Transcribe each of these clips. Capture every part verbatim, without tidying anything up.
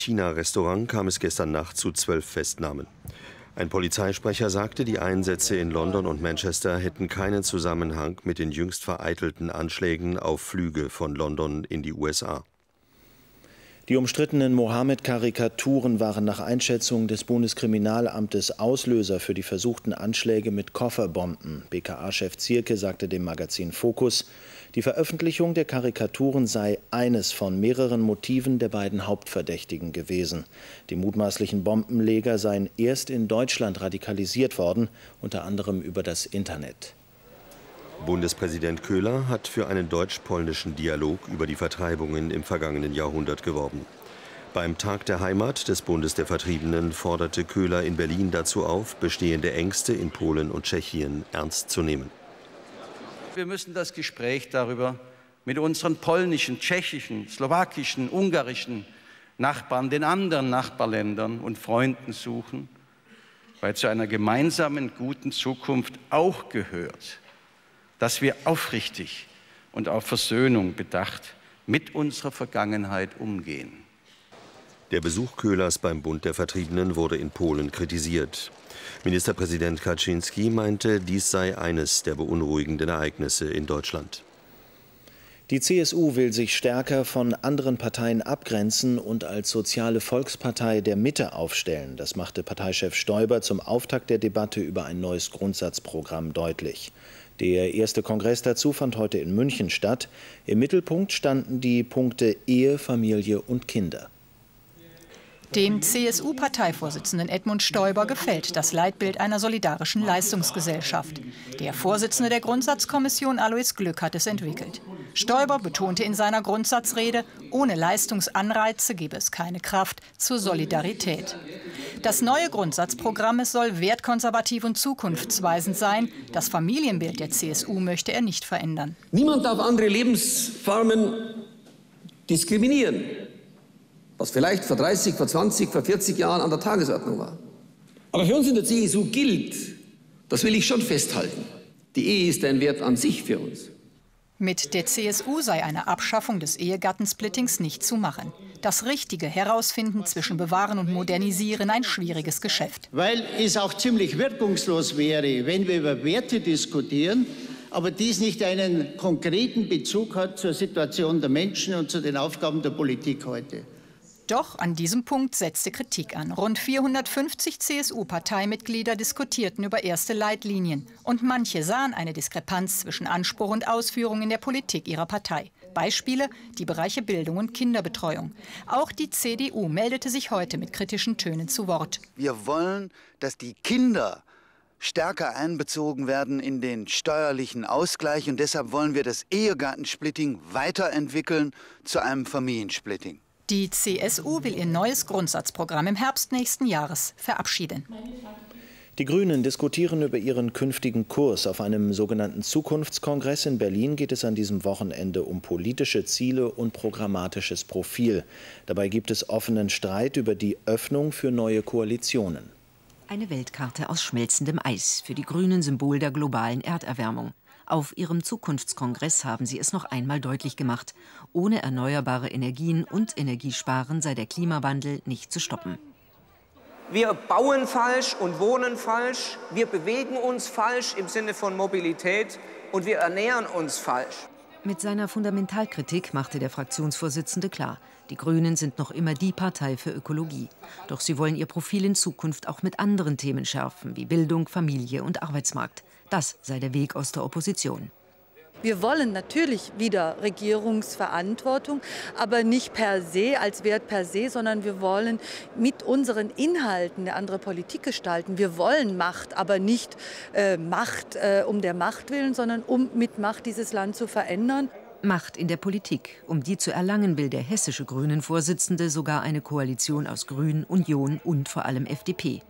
China-Restaurant kam es gestern Nacht zu zwölf Festnahmen. Ein Polizeisprecher sagte, die Einsätze in London und Manchester hätten keinen Zusammenhang mit den jüngst vereitelten Anschlägen auf Flüge von London in die U S A. Die umstrittenen Mohammed-Karikaturen waren nach Einschätzung des Bundeskriminalamtes Auslöser für die versuchten Anschläge mit Kofferbomben. B K A-Chef Zierke sagte dem Magazin Focus, die Veröffentlichung der Karikaturen sei eines von mehreren Motiven der beiden Hauptverdächtigen gewesen. Die mutmaßlichen Bombenleger seien erst in Deutschland radikalisiert worden, unter anderem über das Internet. Bundespräsident Köhler hat für einen deutsch-polnischen Dialog über die Vertreibungen im vergangenen Jahrhundert geworben. Beim Tag der Heimat des Bundes der Vertriebenen forderte Köhler in Berlin dazu auf, bestehende Ängste in Polen und Tschechien ernst zu nehmen. Wir müssen das Gespräch darüber mit unseren polnischen, tschechischen, slowakischen, ungarischen Nachbarn, den anderen Nachbarländern und Freunden suchen, weil zu einer gemeinsamen guten Zukunft auch gehört, dass wir aufrichtig und auf Versöhnung bedacht mit unserer Vergangenheit umgehen. Der Besuch Köhlers beim Bund der Vertriebenen wurde in Polen kritisiert. Ministerpräsident Kaczynski meinte, dies sei eines der beunruhigenden Ereignisse in Deutschland. Die C S U will sich stärker von anderen Parteien abgrenzen und als soziale Volkspartei der Mitte aufstellen. Das machte Parteichef Stoiber zum Auftakt der Debatte über ein neues Grundsatzprogramm deutlich. Der erste Kongress dazu fand heute in München statt. Im Mittelpunkt standen die Punkte Ehe, Familie und Kinder. Dem C S U-Parteivorsitzenden Edmund Stoiber gefällt das Leitbild einer solidarischen Leistungsgesellschaft. Der Vorsitzende der Grundsatzkommission Alois Glück hat es entwickelt. Stoiber betonte in seiner Grundsatzrede, ohne Leistungsanreize gebe es keine Kraft zur Solidarität. Das neue Grundsatzprogramm soll wertkonservativ und zukunftsweisend sein. Das Familienbild der C S U möchte er nicht verändern. Niemand darf andere Lebensformen diskriminieren, was vielleicht vor dreißig, vor zwanzig, vor vierzig Jahren an der Tagesordnung war. Aber für uns in der C S U gilt, das will ich schon festhalten, die Ehe ist ein Wert an sich für uns. Mit der C S U sei eine Abschaffung des Ehegattensplittings nicht zu machen. Das richtige Herausfinden zwischen Bewahren und Modernisieren ein schwieriges Geschäft. Weil es auch ziemlich wirkungslos wäre, wenn wir über Werte diskutieren, aber dies nicht einen konkreten Bezug hat zur Situation der Menschen und zu den Aufgaben der Politik heute. Doch an diesem Punkt setzte Kritik an. Rund vierhundertfünfzig C S U-Parteimitglieder diskutierten über erste Leitlinien. Und manche sahen eine Diskrepanz zwischen Anspruch und Ausführung in der Politik ihrer Partei. Beispiele: die Bereiche Bildung und Kinderbetreuung. Auch die C D U meldete sich heute mit kritischen Tönen zu Wort. Wir wollen, dass die Kinder stärker einbezogen werden in den steuerlichen Ausgleich. Und deshalb wollen wir das Ehegattensplitting weiterentwickeln zu einem Familiensplitting. Die C S U will ihr neues Grundsatzprogramm im Herbst nächsten Jahres verabschieden. Die Grünen diskutieren über ihren künftigen Kurs. Auf einem sogenannten Zukunftskongress in Berlin geht es an diesem Wochenende um politische Ziele und programmatisches Profil. Dabei gibt es offenen Streit über die Öffnung für neue Koalitionen. Eine Weltkarte aus schmelzendem Eis, für die Grünen Symbol der globalen Erderwärmung. Auf ihrem Zukunftskongress haben sie es noch einmal deutlich gemacht. Ohne erneuerbare Energien und Energiesparen sei der Klimawandel nicht zu stoppen. Wir bauen falsch und wohnen falsch, wir bewegen uns falsch im Sinne von Mobilität und wir ernähren uns falsch. Mit seiner Fundamentalkritik machte der Fraktionsvorsitzende klar, die Grünen sind noch immer die Partei für Ökologie. Doch sie wollen ihr Profil in Zukunft auch mit anderen Themen schärfen, wie Bildung, Familie und Arbeitsmarkt. Das sei der Weg aus der Opposition. Wir wollen natürlich wieder Regierungsverantwortung, aber nicht per se, als Wert per se, sondern wir wollen mit unseren Inhalten eine andere Politik gestalten. Wir wollen Macht, aber nicht äh, Macht äh, um der Macht willen, sondern um mit Macht dieses Land zu verändern. Macht in der Politik. Um die zu erlangen, will der hessische Grünen-Vorsitzende sogar eine Koalition aus Grünen, Union und vor allem F D P.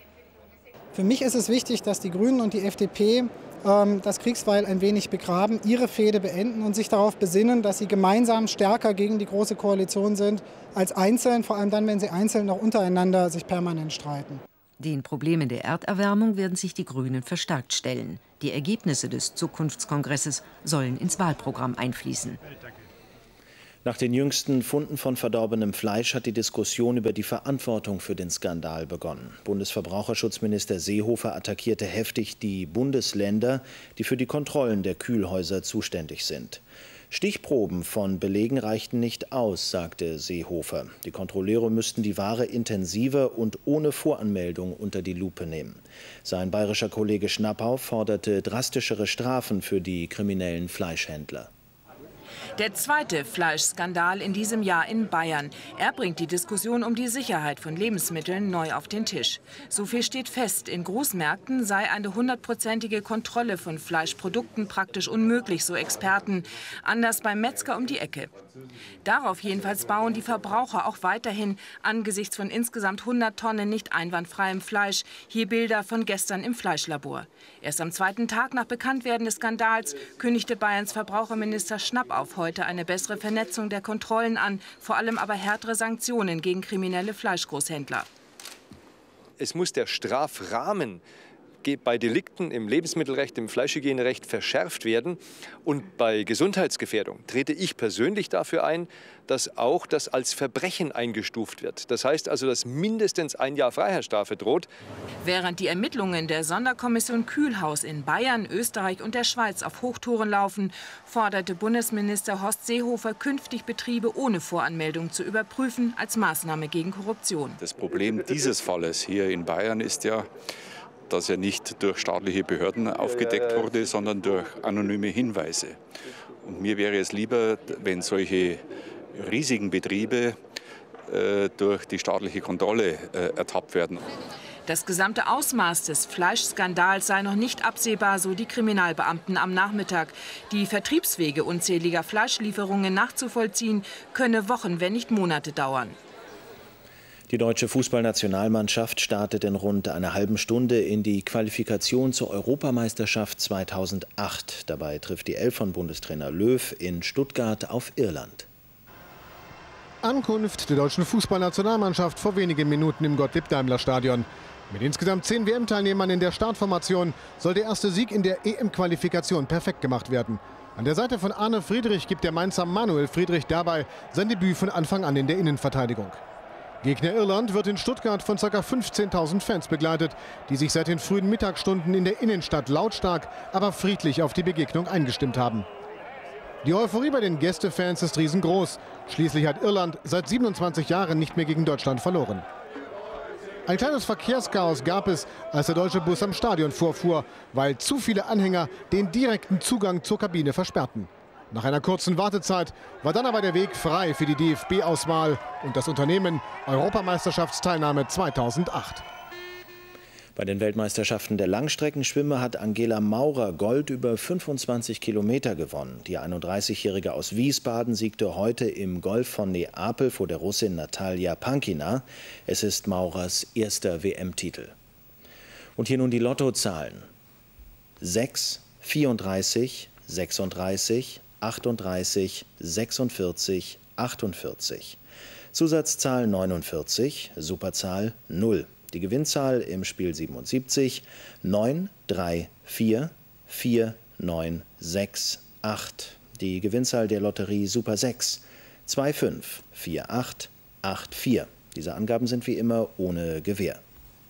Für mich ist es wichtig, dass die Grünen und die F D P ähm, das Kriegsbeil ein wenig begraben, ihre Fehde beenden und sich darauf besinnen, dass sie gemeinsam stärker gegen die Große Koalition sind als einzeln, vor allem dann, wenn sie einzeln noch untereinander sich permanent streiten. Den Problemen der Erderwärmung werden sich die Grünen verstärkt stellen. Die Ergebnisse des Zukunftskongresses sollen ins Wahlprogramm einfließen. Nach den jüngsten Funden von verdorbenem Fleisch hat die Diskussion über die Verantwortung für den Skandal begonnen. Bundesverbraucherschutzminister Seehofer attackierte heftig die Bundesländer, die für die Kontrollen der Kühlhäuser zuständig sind. Stichproben von Belegen reichten nicht aus, sagte Seehofer. Die Kontrolleure müssten die Ware intensiver und ohne Voranmeldung unter die Lupe nehmen. Sein bayerischer Kollege Schnappau forderte drastischere Strafen für die kriminellen Fleischhändler. Der zweite Fleischskandal in diesem Jahr in Bayern. Er bringt die Diskussion um die Sicherheit von Lebensmitteln neu auf den Tisch. So viel steht fest, in Großmärkten sei eine hundertprozentige Kontrolle von Fleischprodukten praktisch unmöglich, so Experten. Anders beim Metzger um die Ecke. Darauf jedenfalls bauen die Verbraucher auch weiterhin angesichts von insgesamt hundert Tonnen nicht einwandfreiem Fleisch. Hier Bilder von gestern im Fleischlabor. Erst am zweiten Tag nach Bekanntwerden des Skandals kündigte Bayerns Verbraucherminister Schnappau heute eine bessere Vernetzung der Kontrollen an, vor allem aber härtere Sanktionen gegen kriminelle Fleischgroßhändler. Es muss der Strafrahmen bei Delikten im Lebensmittelrecht, im Fleischhygienerecht verschärft werden. Und bei Gesundheitsgefährdung trete ich persönlich dafür ein, dass auch das als Verbrechen eingestuft wird. Das heißt also, dass mindestens ein Jahr Freiheitsstrafe droht. Während die Ermittlungen der Sonderkommission Kühlhaus in Bayern, Österreich und der Schweiz auf Hochtouren laufen, forderte Bundesminister Horst Seehofer, künftig Betriebe ohne Voranmeldung zu überprüfen als Maßnahme gegen Korruption. Das Problem dieses Falles hier in Bayern ist ja, dass er nicht durch staatliche Behörden aufgedeckt wurde, sondern durch anonyme Hinweise. Und mir wäre es lieber, wenn solche riesigen Betriebe äh, durch die staatliche Kontrolle äh, ertappt werden. Das gesamte Ausmaß des Fleischskandals sei noch nicht absehbar, so die Kriminalbeamten am Nachmittag. Die Vertriebswege unzähliger Fleischlieferungen nachzuvollziehen, könne Wochen, wenn nicht Monate dauern. Die deutsche Fußballnationalmannschaft startet in rund einer halben Stunde in die Qualifikation zur Europameisterschaft zweitausendacht. Dabei trifft die Elf von Bundestrainer Löw in Stuttgart auf Irland. Ankunft der deutschen Fußballnationalmannschaft vor wenigen Minuten im Gottlieb-Daimler-Stadion. Mit insgesamt zehn W M-Teilnehmern in der Startformation soll der erste Sieg in der E M-Qualifikation perfekt gemacht werden. An der Seite von Arne Friedrich gibt der Mainzer Manuel Friedrich dabei sein Debüt von Anfang an in der Innenverteidigung. Gegner Irland wird in Stuttgart von ca. fünfzehntausend Fans begleitet, die sich seit den frühen Mittagsstunden in der Innenstadt lautstark, aber friedlich auf die Begegnung eingestimmt haben. Die Euphorie bei den Gästefans ist riesengroß. Schließlich hat Irland seit siebenundzwanzig Jahren nicht mehr gegen Deutschland verloren. Ein kleines Verkehrschaos gab es, als der deutsche Bus am Stadion vorfuhr, weil zu viele Anhänger den direkten Zugang zur Kabine versperrten. Nach einer kurzen Wartezeit war dann aber der Weg frei für die D F B-Auswahl und das Unternehmen Europameisterschaftsteilnahme zweitausendacht. Bei den Weltmeisterschaften der Langstreckenschwimmer hat Angela Maurer Gold über fünfundzwanzig Kilometer gewonnen. Die einunddreißigjährige aus Wiesbaden siegte heute im Golf von Neapel vor der Russin Natalia Pankina. Es ist Maurers erster W M-Titel. Und hier nun die Lottozahlen. sechs, vierunddreißig, sechsunddreißig, achtunddreißig, sechsundvierzig, achtundvierzig. Zusatzzahl neunundvierzig, Superzahl null. Die Gewinnzahl im Spiel siebenundsiebzig, neun, drei, vier, vier, neun, sechs, acht. Die Gewinnzahl der Lotterie Super sechs, zwei, fünf, vier, acht, acht, vier. Diese Angaben sind wie immer ohne Gewähr.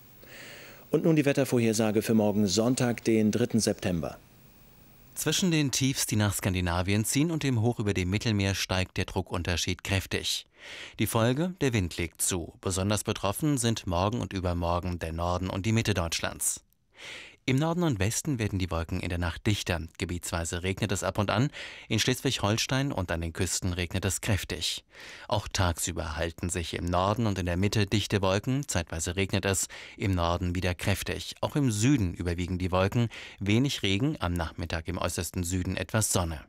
Und nun die Wettervorhersage für morgen Sonntag, den dritten September. Zwischen den Tiefs, die nach Skandinavien ziehen, und dem Hoch über dem Mittelmeer steigt der Druckunterschied kräftig. Die Folge: der Wind legt zu. Besonders betroffen sind morgen und übermorgen der Norden und die Mitte Deutschlands. Im Norden und Westen werden die Wolken in der Nacht dichter. Gebietsweise regnet es ab und an. In Schleswig-Holstein und an den Küsten regnet es kräftig. Auch tagsüber halten sich im Norden und in der Mitte dichte Wolken. Zeitweise regnet es, im Norden wieder kräftig. Auch im Süden überwiegen die Wolken. Wenig Regen, am Nachmittag im äußersten Süden etwas Sonne.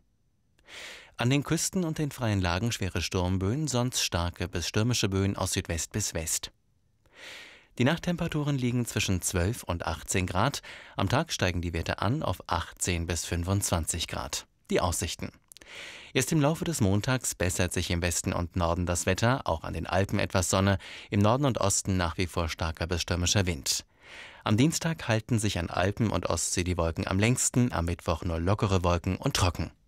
An den Küsten und den freien Lagen schwere Sturmböen, sonst starke bis stürmische Böen aus Südwest bis West. Die Nachttemperaturen liegen zwischen zwölf und achtzehn Grad. Am Tag steigen die Werte an auf achtzehn bis fünfundzwanzig Grad. Die Aussichten: Erst im Laufe des Montags bessert sich im Westen und Norden das Wetter, auch an den Alpen etwas Sonne, im Norden und Osten nach wie vor starker bis stürmischer Wind. Am Dienstag halten sich an Alpen und Ostsee die Wolken am längsten, am Mittwoch nur lockere Wolken und trocken.